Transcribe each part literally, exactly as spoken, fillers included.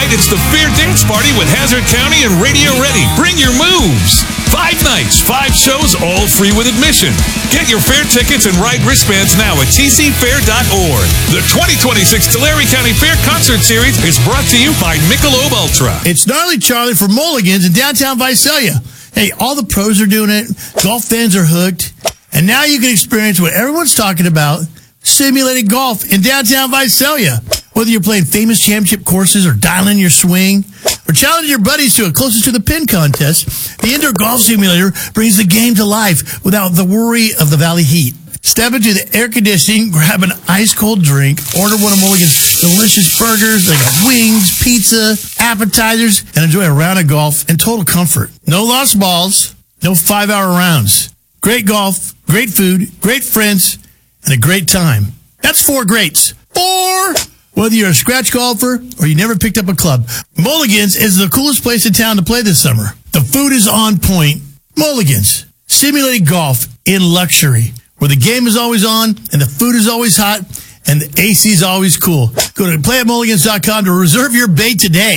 night, it's the Fair Dance Party with Hazard County and Radio Ready. Bring your moves. Five nights, five shows, all free with admission. Get your fair tickets and ride wristbands now at t c fair dot org. The twenty twenty-six Tulare County Fair Concert Series is brought to you by Michelob Ultra. It's Gnarly Charlie from Mulligan's in downtown Visalia. Hey, all the pros are doing it. Golf fans are hooked. And now you can experience what everyone's talking about, simulated golf in downtown Visalia. Whether you're playing famous championship courses or dialing your swing or challenging your buddies to a closest to the pin contest, the indoor golf simulator brings the game to life without the worry of the valley heat. Step into the air conditioning, grab an ice-cold drink, order one of Mulligan's delicious burgers. They got wings, pizza, appetizers, and enjoy a round of golf in total comfort. No lost balls, no five-hour rounds. Great golf, great food, great friends, and a great time. That's four greats. Four! Whether you're a scratch golfer or you never picked up a club, Mulligan's is the coolest place in town to play this summer. The food is on point. Mulligan's. Simulated golf in luxury, where the game is always on and the food is always hot and the A C is always cool. Go to play at mulligans dot com to reserve your bait today.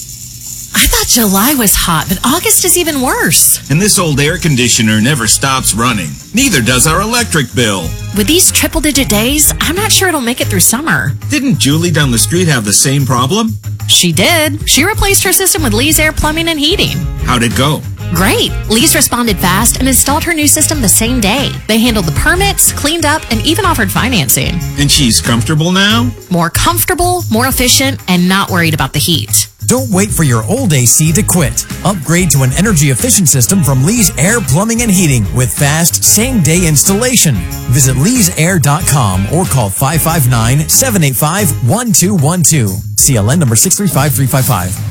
I thought July was hot, but August is even worse. And this old air conditioner never stops running. Neither does our electric bill. With these triple-digit days, I'm not sure it'll make it through summer. Didn't Julie down the street have the same problem? She did. She replaced her system with Lee's Air Plumbing and Heating. How'd it go? Great. Lee's responded fast and installed her new system the same day. They handled the permits, cleaned up, and even offered financing. And she's comfortable now? More comfortable, more efficient, and not worried about the heat. Don't wait for your old A C to quit. Upgrade to an energy-efficient system from Lee's Air Plumbing and Heating with fast, same-day installation. Visit lees air dot com or call five five nine, seven eight five, one two one two. C L N number six three five three five five.